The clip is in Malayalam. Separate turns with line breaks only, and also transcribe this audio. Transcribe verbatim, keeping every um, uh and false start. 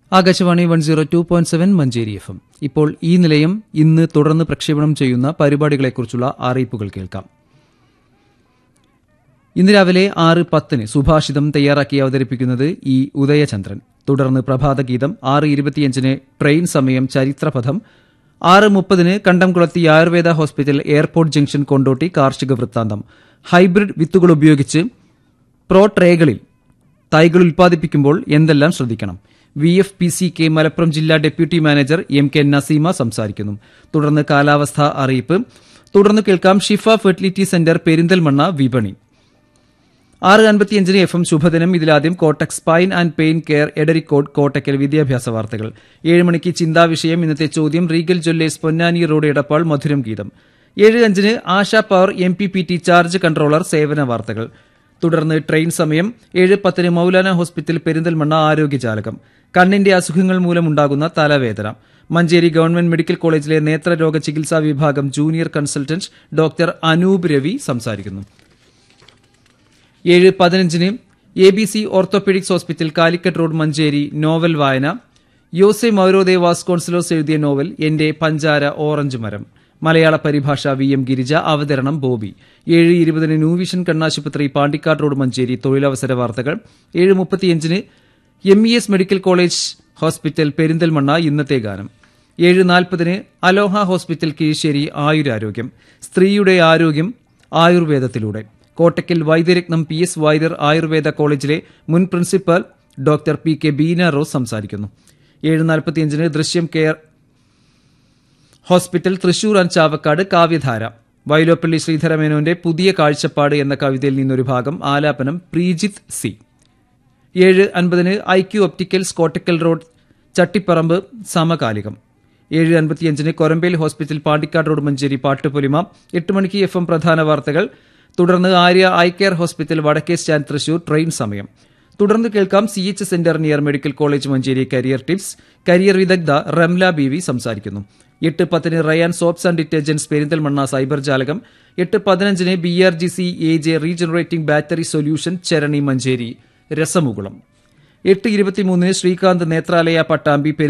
Akashvani one zero two point seven Manjeri F M. ഇപ്പോൾ ഈ നിലയം ഇന്ന് തുടർന്ന് പ്രക്ഷേപണം ചെയ്യുന്ന പരിപാടികളെക്കുറിച്ചുള്ള അറിയിപ്പുകൾ കേൾക്കാം. ഇന്ന് രാവിലെ ആറ് പത്തിന് സുഭാഷിതം തയ്യാറാക്കി അവതരിപ്പിക്കുന്നത് ഇ ഉദയചന്ദ്രൻ. തുടർന്ന് പ്രഭാതഗീതം. ആറ് ഇരുപത്തിയഞ്ചിന് ട്രെയിൻ സമയം ചരിത്രപഥം. ആറ് മുപ്പതിന് കണ്ടംകുളത്തി Ayurveda hospital airport junction Kondotty കാർഷിക വൃത്താന്തം. ഹൈബ്രിഡ് വിത്തുകൾ ഉപയോഗിച്ച് പ്രോ ട്രേകളിൽ തൈകൾ ഉൽപ്പാദിപ്പിക്കുമ്പോൾ എന്തെല്ലാം ശ്രദ്ധിക്കണം? V F P C K Malappuram ജില്ലാ deputy manager M K Naseema സംസാരിക്കുന്നു. തുടർന്ന് കാലാവസ്ഥാ അറിയിപ്പ്. തുടർന്ന് കേൾക്കാം ഷിഫ ഫെർട്ടിലിറ്റി സെന്റർ പെരിന്തൽമണ്ണ വിപണി. ആറ് അൻപത്തിയഞ്ചിന് എഫ് എം ശുഭദിനം. ഇതിലാദ്യം Kotak spine and pain care Edarikode Kottakkal വിദ്യാഭ്യാസ വാർത്തകൾ. ഏഴ് മണിക്ക് ചിന്താവിഷയം. ഇന്നത്തെ ചോദ്യം Regal Jewellers Ponnani road Edappal മധുരം ഗീതം. ഏഴ് അഞ്ചിന് ASHA power M P P T charge controller സേവന വാർത്തകൾ. തുടർന്ന് ട്രെയിൻ സമയം. ഏഴ് പത്തിന് മൌലാന ഹോസ്പിറ്റൽ പെരിന്തൽമണ്ണ ആരോഗ്യജാലകം. കണ്ണിന്റെ അസുഖങ്ങൾ മൂലമുണ്ടാകുന്ന തലവേദന. മഞ്ചേരി ഗവൺമെന്റ് മെഡിക്കൽ കോളേജിലെ നേത്രരോഗ ചികിത്സാ വിഭാഗം junior consultant doctor Anoop Ravi സംസാരിക്കുന്നു. ഏഴ് പതിനഞ്ചിന് A B C orthopaedics hospital Calicut road Manjeri novel വായന. യോസെ മൗരോദേ വാസ്കോൺസലോസ് എഴുതിയ നോവൽ എന്റെ പഞ്ചാര ഓറഞ്ച് മരം. മലയാള പരിഭാഷ വി എം ഗിരിജ. അവതരണം ബോബി. ഏഴ് ഇരുപതിന് ന്യൂവിഷൻ കണ്ണാശുപത്രി പാണ്ടിക്കാട് റോഡ് മഞ്ചേരി തൊഴിലവസര വാർത്തകൾ. ഏഴ് മുപ്പത്തിയഞ്ചിന് M E S medical college hospital Perinthalmanna ഇന്നത്തെ ഗാനം. ഏഴ് നാൽപ്പതിന് അലോഹ ഹോസ്പിറ്റൽ കീഴ്ശ്ശേരി ആയുരാരോഗ്യം. സ്ത്രീയുടെ ആരോഗ്യം ആയുർവേദത്തിലൂടെ. കോട്ടക്കൽ വൈദ്യരത്നം പി എസ് വൈദ്യർ ആയുർവേദ കോളേജിലെ മുൻ principal doctor P K Beena rose സംസാരിക്കുന്നു. ഏഴ് നാൽപ്പത്തിയഞ്ചിന് ദൃശ്യം care hospital Thrissur and Chavakkad കാവ്യധാര. വൈലോപ്പള്ളി ശ്രീധരമേനോന്റെ പുതിയ കാഴ്ചപ്പാട് എന്ന കവിതയിൽ നിന്നൊരു ഭാഗം. ആലാപനം പ്രീജിത്ത് സി. ഏഴ് അൻപതിന് I Q opticals Kottakkal road Chattiparamba സമകാലികം. ഏഴ് അൻപത്തിയഞ്ചിന് കൊരമ്പേൽ ഹോസ്പിറ്റൽ പാണ്ടിക്കാട് റോഡ് മഞ്ചേരി പാട്ടുപൊലിമ. എട്ട് മണിക്ക് എഫ് എം പ്രധാന വാർത്തകൾ. തുടർന്ന് ആര്യ ഐ കെയർ ഹോസ്പിറ്റൽ വടക്കേ സ്റ്റാൻഡ് തൃശൂർ ട്രെയിൻ സമയം. തുടർന്ന് കേൾക്കാം C H centre near medical college Manjeri career tips. Career വിദഗ്ധ റംല ബി വി സംസാരിക്കുന്നു. എട്ട് പത്തിന് Ryan soaps and detergents Perinthalmanna cyber ജാലകം. എട്ട് പതിനഞ്ചിന് B R G C A J regenerating battery solution Charani Manjeri രസമുകുളം. എട്ട് ഇരുപത്തിമൂന്നിന് ശ്രീകാന്ത് നേത്രാലയ പട്ടാമ്പി